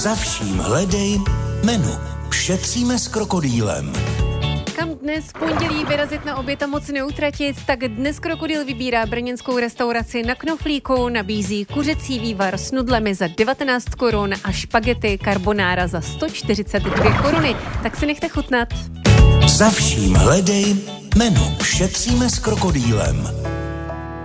Za vším hledej menu. Šetříme s krokodýlem. Kam dnes v pondělí vyrazit na oběd a moc neutratit, tak dnes Krokodýl vybírá brněnskou restauraci Na Knoflíku, nabízí kuřecí vývar s nudlemi za 19 korun a špagety carbonara za 142 koruny. Tak si nechte chutnat. Za vším hledej menu. Šetříme s krokodýlem.